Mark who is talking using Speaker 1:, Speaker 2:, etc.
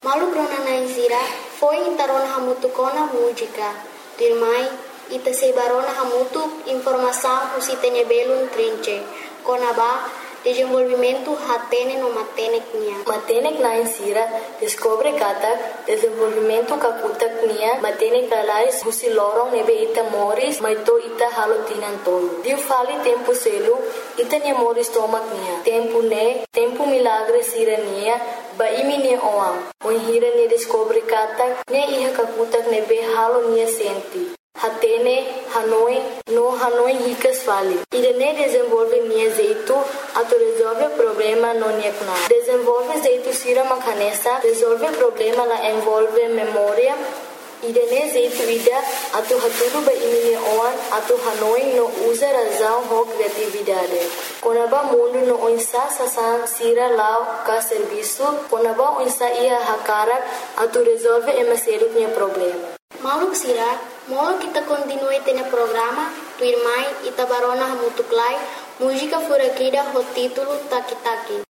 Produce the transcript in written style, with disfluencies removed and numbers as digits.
Speaker 1: Malu krona naisira foi intarona hamutu kona música. Dirmai ita sebarona hamutu informação usitene belum trinche. Kona ba desenvolvimento hatene no matenek nia.
Speaker 2: Matenek naisira descobre kata desenvolvimento kakutak nia matenek kalais husi lorong nebe ita moris maito ita halotinan tolo. Diu fali tempo selu ita nia moris tomak nia. Tempo milagre sira nia ba imi nia oam. Oi hira nia descobre kata nia iha kakutak nebe halo nia senti. Hatene, Hanoi ricas fali. Irene desenvolve nia jeito, ato resolve problema no nia kuna. Desenvolve jeito sira makanesa, resolve problema la envolve memória. Irene jeito ida, ato haturu ba imine oan, ato Hanoi no usa razão ho criatividade. Konaba mundo no onsa sasan sira lao ka serviço, konaba onsa ia hakarak, ato resolve emaseru nia problema.
Speaker 1: Mauluk sira, molo kita continue tene programa, tu irmai ita barona hamutuklai, música furakida ho título Taki Taki.